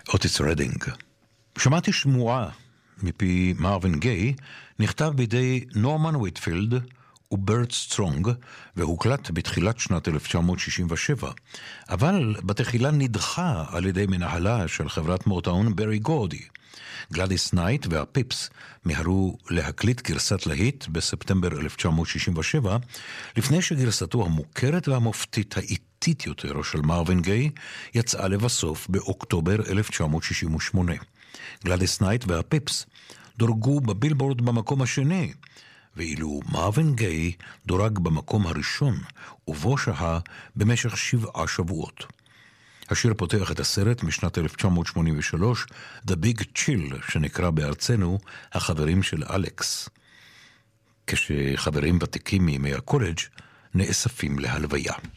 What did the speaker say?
אוטיס רדינג. שמעתי שמועה מפי מרווין גיי, נכתב בידי נורמן ויטפילד וברט סטרונג, והוקלט בתחילת שנת 1967, אבל בתחילה נדחה על ידי מנהלה של חברת מוטאון ברי גורדי. גלאדיס נייט והפיפס מהרו להקליט גרסת להיט בספטמבר 1967, לפני שגרסתו המוכרת והמופתית האיטית יותר של מרווין גיי יצאה לבסוף באוקטובר 1968. גלאדיס נייט והפיפס דורגו בבילבורד במקום השני, ואילו מרווין גיי דורג במקום הראשון, ובו שהה במשך 7 שבועות. השיר פותח את הסרט משנת 1983, The Big Chill, שנקרא בארצנו החברים של אלכס, כשחברים ותיקים מימי הקולג' נאספים להלוויה.